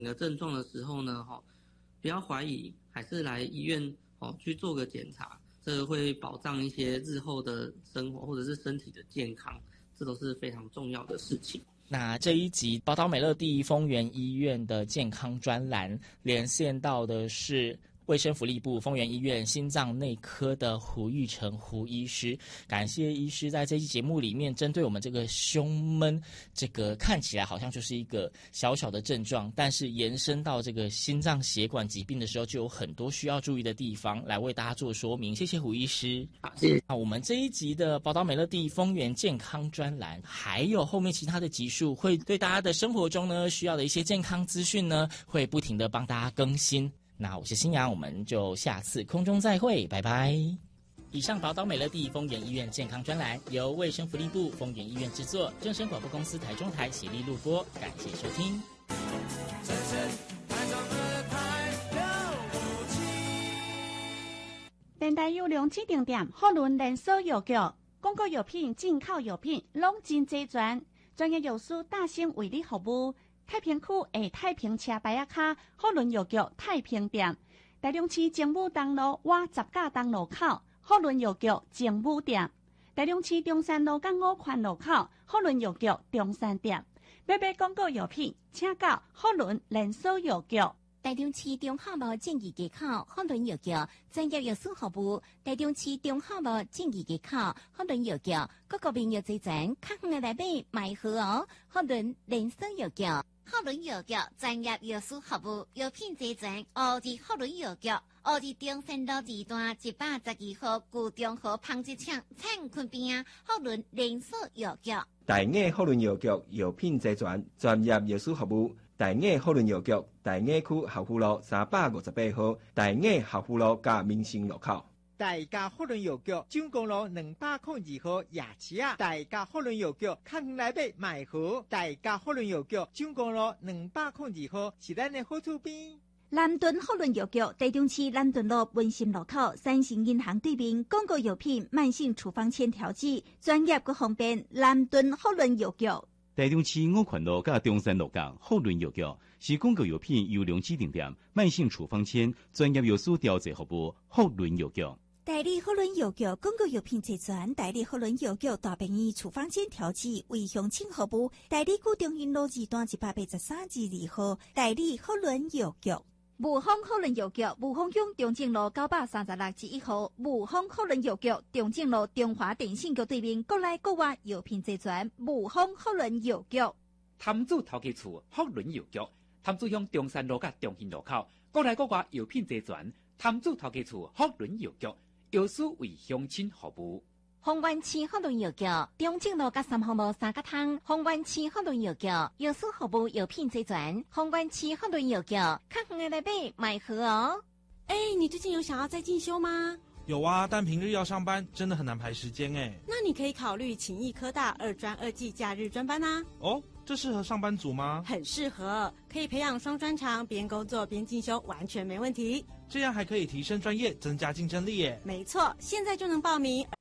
的症状的时候呢，不要怀疑，还是来医院去做个检查，这会保障一些日后的生活或者是身体的健康，这都是非常重要的事情。 那这一集宝岛美乐蒂丰原医院的健康专栏连线到的是卫生福利部丰原医院心脏内科的胡玉成胡医师，感谢医师在这期节目里面针对我们这个胸闷，这个看起来好像就是一个小小的症状，但是延伸到这个心脏血管疾病的时候，就有很多需要注意的地方来为大家做说明。谢谢胡医师。 好，谢谢。 我们这一集的宝岛美乐蒂丰原健康专栏，还有后面其他的集数，会对大家的生活中呢需要的一些健康资讯呢，会不停的帮大家更新。那我是新阳，我们就下次空中再会，拜拜。以上宝岛美乐蒂丰原医院健康专栏由卫生福利部丰原医院制作，正声广播公司台中台协力录播，感谢收听。 电台有2指定点，福伦连锁药局，广告药品、进口药品拢真齐全，专业药师大兴为你服务。太平区的太平车牌仔卡福伦药局太平店，台中市政府东路瓦十架东路口福伦药局政府店，台中市中山路港5环路口福伦药局中山店。要买广告药品，请到福伦连锁药局。 台中市中华路正义街口福伦药局专业药师服务，台中市中华路正义街口福伦药局各个面药齐全，较远的来买买好哦。福伦连锁药局，福伦药局专业药师服务，药品齐全。奥治福伦药局，奥治中山路2段112号旧中和纺织厂厂坤边啊，福伦连锁药局。 大雅福伦药局药品齐全，专业药师服务。大雅福伦药局，大雅区校府路358号，大雅校府路加民生路口。 大家福伦药局蔣公路202号夜市啊！大家福伦药局较远来买买好。大家福伦药局蔣公路202号是咱的好厝边。 南屯福伦药局，台中市南屯路文心路口三星银行对面，广告药品、慢性处方签调剂，专业佮方便。南屯福伦药局。 台中市5环路甲中山路港福伦药局是广告药品优良指定店，慢性处方签专业药师调剂服务。福伦药局。 代理福伦药局广告药品齐全，代理福伦药局大便宜处方签调剂为乡亲服务。代理古中云路2段183至2号，代理福伦药局。雾峰福伦药局，雾峰乡中正路936至1号，雾峰福伦药局中正路中华电信局对面，国内国外药品齐全。雾峰福伦药局。 潭子头家厝福伦药局，潭子乡中山路甲中兴路口，国内国外药品齐全。潭子头家厝福伦药局，药师为乡亲服务。 丰原市福伦药局，中正路甲3号路3角汤。丰原市福伦药局，药师服务药品齐全。丰原市福伦药局，较远的来买买好哦。 你最近有想要再进修吗？ 有啊，但平日要上班，真的很难排时间哎。 那你可以考虑勤益科大2专2技假日专班啊。 哦，这适合上班族吗？ 很适合，可以培养双专长，边工作边进修，完全没问题。 这样还可以提升专业，增加竞争力耶。 没错，现在就能报名。